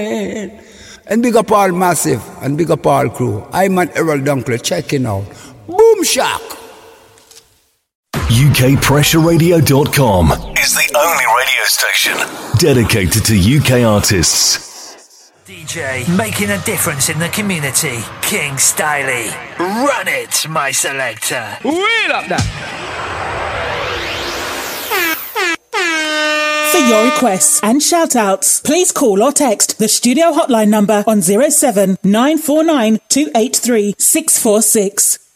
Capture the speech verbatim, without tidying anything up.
And big up all Massive and big up all crew. I'm an Errol Dunkley checking out. Boom shock. U K Pressure Radio dot com is the only radio station dedicated to U K artists. D J making a difference in the community. King Styley. Run it, my selector. Wheel up that. For your requests and shout-outs, please call or text the studio hotline number on zero seven nine four nine two eight three six four six.